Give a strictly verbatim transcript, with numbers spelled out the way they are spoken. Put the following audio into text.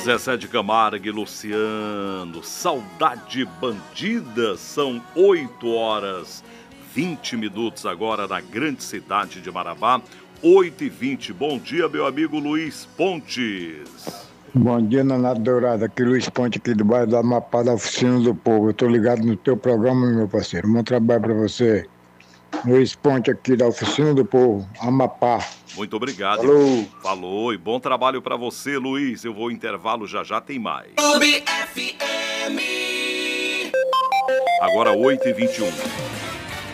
Zezé de Camargo e Luciano, Saudade Bandida, são oito horas, vinte minutos agora na grande cidade de Marabá, oito e vinte. Bom dia, meu amigo Luiz Pontes. Bom dia, Nanato Dourado, aqui Luiz Ponte, aqui do bairro da Amapá, da Oficina do Povo. Eu tô ligado no teu programa, meu parceiro. Bom trabalho pra você. Luiz Ponte, aqui da Oficina do Povo, Amapá. Muito obrigado. Falou. Falou e bom trabalho pra você, Luiz. Eu vou ao intervalo, já já tem mais. Clube F M. Agora oito e vinte e um.